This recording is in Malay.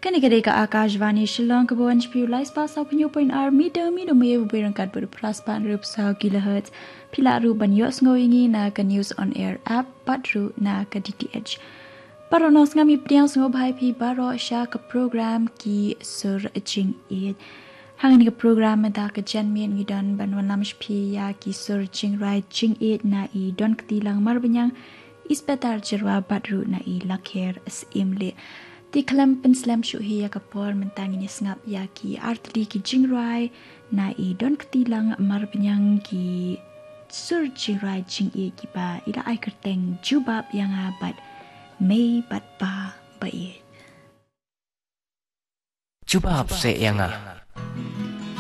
Kani kadai ka Akashvani Shillong ka bon HPU Live Spa sa penyu point R meter mi do me berangkat berpras pan rup sa kilohertz pila ru ban yo ngoingi na ka news on air app patru na ka DTH. Paro nos ngami priang ngo bhai phi baro sha ka program ki sur jing it. Hangani ka program da ka janmien ngidan ban wanam shpi ya ki sur jing right jing it na I don ktilang marbanyang ispetar jerwa patru na I lakher simle. Di kelam penslam syuhi ya kapor mentangin sengap ya ki artli ki jingrai na I don ketilang marpenyang ki sur jingrai jing e ki ba ila ai kerteng jubab yang abad mei bat ba ba e jubab se yang